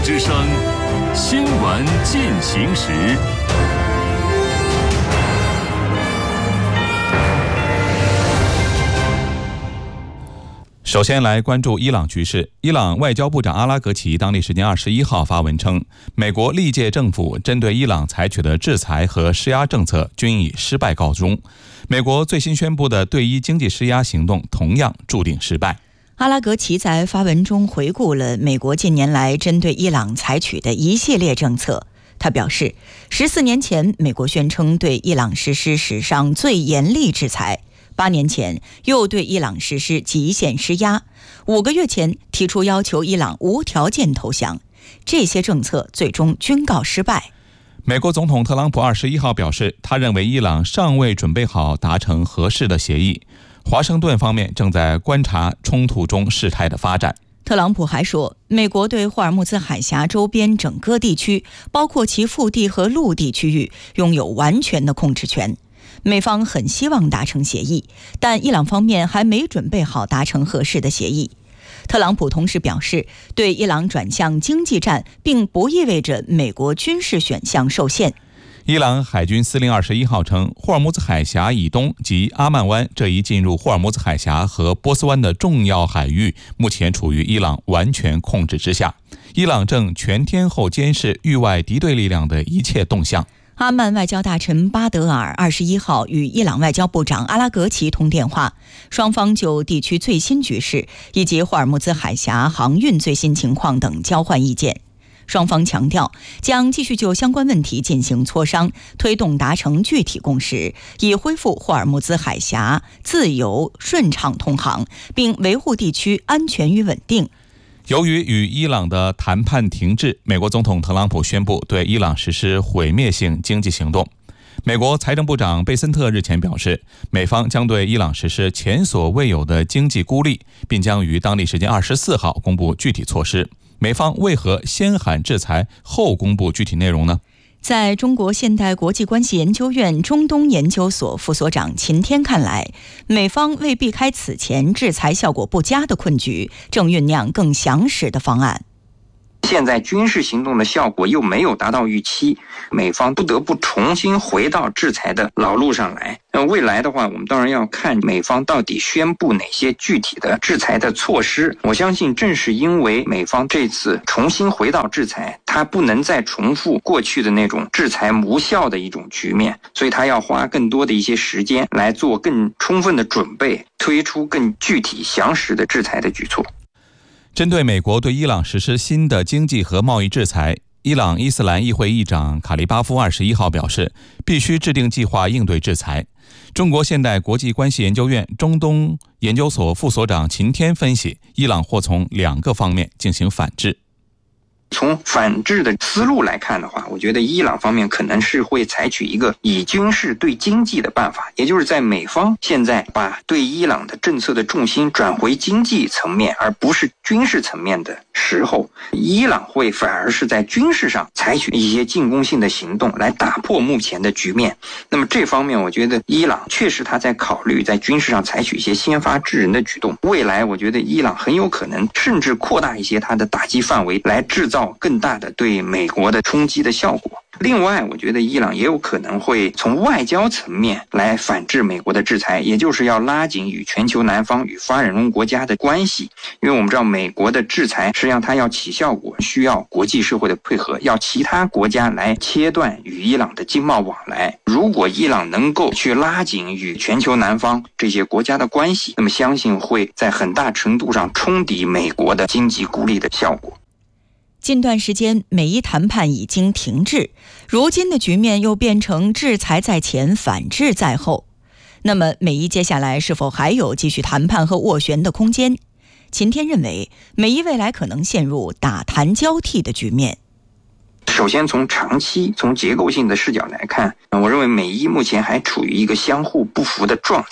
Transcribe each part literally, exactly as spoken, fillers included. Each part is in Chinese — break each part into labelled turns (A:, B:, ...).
A: 之声新闻进行时。首先来关注伊朗局势。伊朗外交部长阿拉格齐当地时间二十一号发文称，美国历届政府针对伊朗采取的制裁和施压政策均以失败告终。美国最新宣布的对伊经济施压行动同样注定失败。
B: 阿拉格齐在发文中回顾了美国近年来针对伊朗采取的一系列政策。他表示，十四年前美国宣称对伊朗实施史上最严厉制裁，八年前又对伊朗实施极限施压，五个月前提出要求伊朗无条件投降，这些政策最终均告失败。
A: 美国总统特朗普二十一号表示，他认为伊朗尚未准备好达成合适的协议，华盛顿方面正在观察冲突中事态的发展。
B: 特朗普还说，美国对霍尔木兹海峡周边整个地区，包括其腹地和陆地区域，拥有完全的控制权。美方很希望达成协议，但伊朗方面还没准备好达成合适的协议。特朗普同时表示，对伊朗转向经济战并不意味着美国军事选项受限。
A: 伊朗海军司令二十一号称，霍尔木兹海峡以东及阿曼湾这一进入霍尔木兹海峡和波斯湾的重要海域目前处于伊朗完全控制之下，伊朗正全天候监视域外敌对力量的一切动向。
B: 阿曼外交大臣巴德尔二十一号与伊朗外交部长阿拉格齐通电话，双方就地区最新局势以及霍尔木兹海峡航运最新情况等交换意见。双方强调将继续就相关问题进行磋商，推动达成具体共识，以恢复霍尔木兹海峡自由顺畅通航，并维护地区安全与稳定。
A: 由于与伊朗的谈判停滞，美国总统特朗普宣布对伊朗实施毁灭性经济行动。美国财政部长贝森特日前表示，美方将对伊朗实施前所未有的经济孤立，并将于当地时间二十四号公布具体措施。美方为何先喊制裁后公布具体内容呢？
B: 在中国现代国际关系研究院中东研究所副所长秦天看来，美方为避开此前制裁效果不佳的困局，正酝酿更详实的方案。
C: 现在军事行动的效果又没有达到预期，美方不得不重新回到制裁的老路上来。那未来的话，我们当然要看美方到底宣布哪些具体的制裁的措施。我相信正是因为美方这次重新回到制裁，它不能再重复过去的那种制裁无效的一种局面，所以它要花更多的一些时间来做更充分的准备，推出更具体详实的制裁的举措。
A: 针对美国对伊朗实施新的经济和贸易制裁，伊朗伊斯兰议会议长卡利巴夫二十一号表示，必须制定计划应对制裁。中国现代国际关系研究院中东研究所副所长秦天分析，伊朗或从两个方面进行反制。
C: 从反制的思路来看的话，我觉得伊朗方面可能是会采取一个以军事对经济的办法，也就是在美方现在把对伊朗的政策的重心转回经济层面而不是军事层面的时候，伊朗会反而是在军事上采取一些进攻性的行动来打破目前的局面。那么这方面我觉得伊朗确实他在考虑在军事上采取一些先发制人的举动，未来我觉得伊朗很有可能甚至扩大一些它的打击范围，来制造更大的对美国的冲击的效果。另外我觉得伊朗也有可能会从外交层面来反制美国的制裁，也就是要拉紧与全球南方与发展中国家的关系。因为我们知道美国的制裁实际上它要起效果，需要国际社会的配合，要其他国家来切断与伊朗的经贸往来。如果伊朗能够去拉紧与全球南方这些国家的关系，那么相信会在很大程度上冲抵美国的经济孤立的效果。
B: 近段时间美伊谈判已经停滞，如今的局面又变成制裁在前反制在后，那么美伊接下来是否还有继续谈判和斡旋的空间？秦天认为美伊未来可能陷入打谈交替的局面。
C: 首先从长期从结构性的视角来看，我认为美伊目前还处于一个相互不服的状态。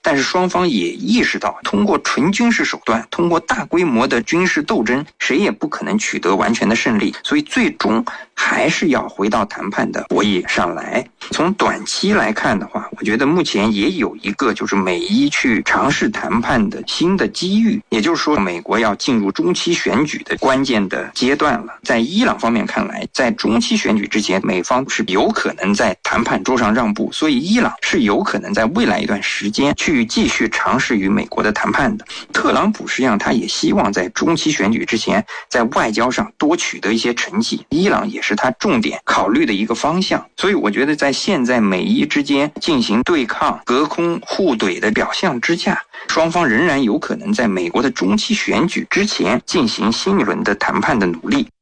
C: 但是双方也意识到，通过纯军事手段，通过大规模的军事斗争，谁也不可能取得完全的胜利，所以最终还是要回到谈判的博弈上来。从短期来看的话，我觉得目前也有一个就是美伊去尝试谈判的新的机遇，也就是说美国要进入中期选举的关键的阶段了。在伊朗方面看来，在中期选举之前，美方是有可能在谈判桌上让步，所以伊朗是有可能在未来一段时间去继续尝试与美国的谈判的。特朗普实际上他也希望在中期选举之前，在外交上多取得一些成绩，伊朗也是他重点考虑的一个方向。所以我觉得在现在美伊之间进行对抗、隔空互怼的表象之下，双方仍然有可能在美国的中期选举之前进行新一轮的谈判的努力。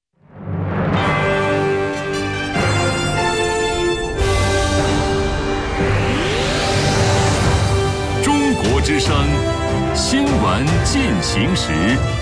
D: 中国之声新闻进行时。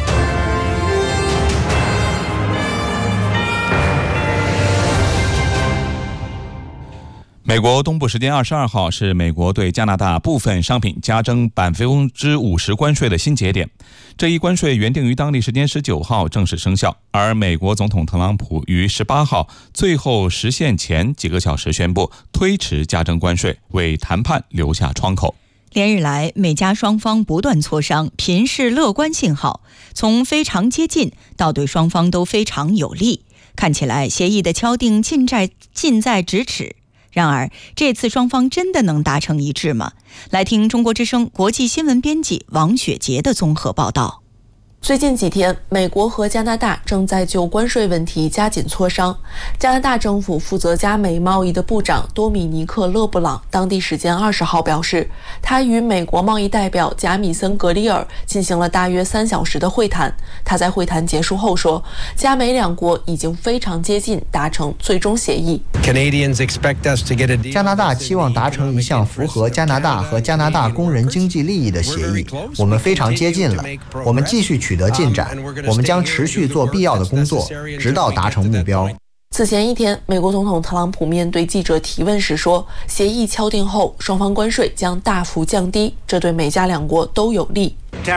A: 美国东部时间二十二号是美国对加拿大部分商品加征百分之五十关税的新节点。这一关税原定于当地时间十九号正式生效，而美国总统特朗普于十八号最后实现前几个小时宣布推迟加征关税，为谈判留下窗口。
B: 连日来，美加双方不断磋商，频示乐观信号，从非常接近到对双方都非常有利，看起来协议的敲定近在近在咫尺。然而，这次双方真的能达成一致吗？来听中国之声国际新闻编辑王雪杰的综合报道。
E: 最近几天，美国和加拿大正在就关税问题加紧磋商。加拿大政府负责加美贸易的部长多米尼克·勒布朗当地时间二十号表示，他与美国贸易代表贾米森·格里尔进行了大约三小时的会谈。他在会谈结束后说，加美两国已经非常接近达成最终协议。
F: 加拿大期望达成一项符合加拿大和加拿大工人经济利益的协议，我们非常接近了，我们继续取得进展，我们将持续做必要的工作，直到达成目标。
E: 此前一天，美国总统特朗普面对记者提问时说，协议敲定后，双方关税将大幅降低，这对美加两国都有利。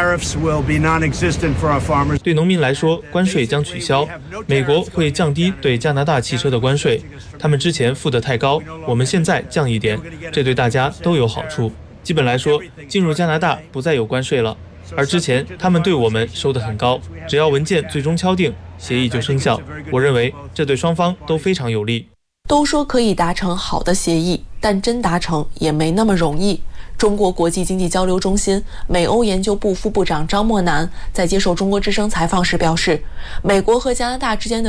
G: 对农民来说，关税将取消，美国会降低对加拿大汽车的关税，他们之前付得太高，我们现在降一点，这对大家都有好处。基本来说，进入加拿大不再有关税了，而之前他们对我们收得很高，只要文件最终敲定，协议就生效。我认为这对双方都非常有利。
E: 都说可以达成好的协议，但真达成也没那么容易。中国国际经济交流中心美欧研究部副部长张默南在接受中国之声采访时表示，美国和加拿大之间的